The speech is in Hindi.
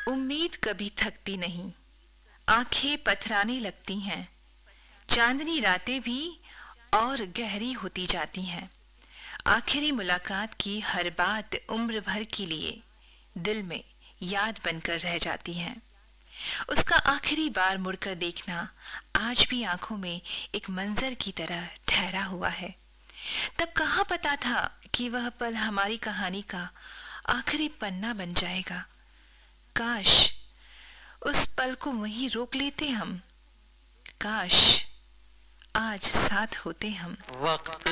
उम्मीद कभी थकती नहीं, आंखें पथराने लगती हैं। चांदनी रातें भी और गहरी होती जाती हैं। आखिरी मुलाकात की हर बात उम्र भर के लिए दिल में याद बनकर रह जाती हैं। उसका आखिरी बार मुड़कर देखना आज भी आंखों में एक मंजर की तरह ठहरा हुआ है। तब कहाँ पता था कि वह पल हमारी कहानी का आखिरी पन्ना बन जाएगा। काश उस पल को वहीं रोक लेते हम। काश आज साथ होते हम। वक्त